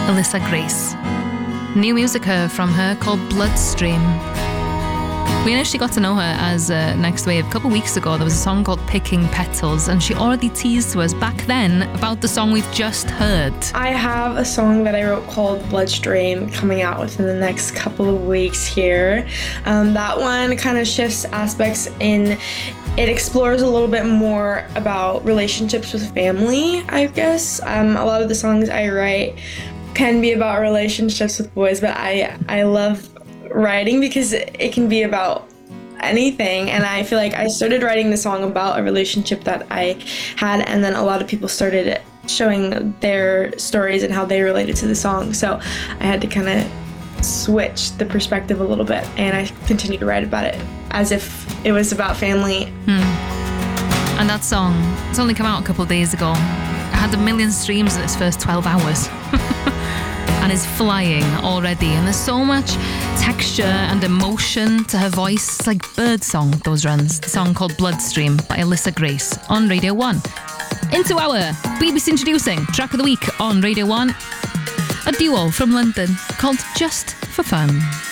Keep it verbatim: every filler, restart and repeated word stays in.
Alyssa Grace. New music her from her called Bloodstream. We initially got to know her as uh, Next Wave a couple of weeks ago. There was a song called Picking Petals, and she already teased to us back then about the song we've just heard. I have a song that I wrote called Bloodstream coming out within the next couple of weeks here. Um, that one kind of shifts aspects in, it explores a little bit more about relationships with family, I guess. Um, a lot of the songs I write can be about relationships with boys, but I, I love writing because it can be about anything, and I feel like I started writing the song about a relationship that I had, and then a lot of people started showing their stories and how they related to the song, so I had to kind of switch the perspective a little bit, and I continued to write about it as if it was about family. Hmm. And that song, it's only come out a couple of days ago. It had a million streams in its first twelve hours. And is flying already, and there's so much texture and emotion to her voice. It's like birdsong, those runs. The song called Bloodstream by Alyssa Grace on Radio one. Into our B B C Introducing Track of the Week on Radio one. A duo from London called Just for Fun.